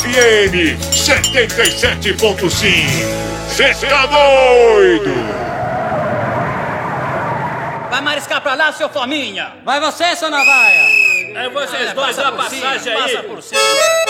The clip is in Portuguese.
FM 77.5. Cê tá doido? Vai mariscar pra lá, seu Fominha! Vai você, seu Navalha! É vocês dois, dá passagem aí! Passa por cima!